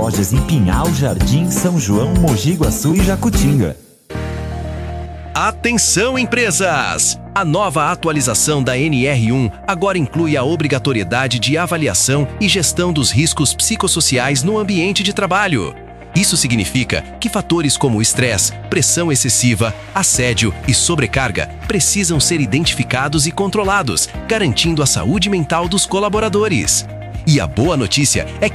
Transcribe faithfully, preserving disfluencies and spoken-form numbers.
lojas em Pinhal, Jardim, São João, Mogi Guaçu e Jacutinga. Atenção, empresas! A nova atualização da N R um agora inclui a obrigatoriedade de avaliação e gestão dos riscos psicossociais no ambiente de trabalho. Isso significa que fatores como estresse, pressão excessiva, assédio e sobrecarga precisam ser identificados e controlados, garantindo a saúde mental dos colaboradores. E a boa notícia é que